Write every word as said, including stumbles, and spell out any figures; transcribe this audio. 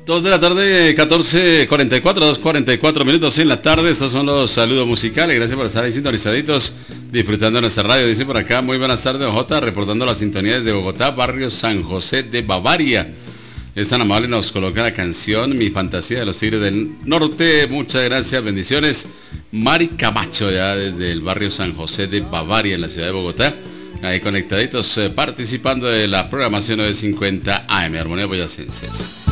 dos de la tarde, catorce cuarenta y cuatro, dos cuarenta y cuatro minutos en la tarde. Estos son los saludos musicales. Gracias por estar ahí sintonizaditos, disfrutando de nuestra radio. Dice por acá, muy buenas tardes, J, reportando las sintonías de Bogotá, barrio San José de Bavaria. Es tan amable, nos coloca la canción Mi Fantasía de los Tigres del Norte. Muchas gracias, bendiciones. Mari Camacho, ya desde el barrio San José de Bavaria, en la ciudad de Bogotá. Ahí conectaditos, eh, participando de la programación nueve cincuenta A M, Armonía Boyacenses.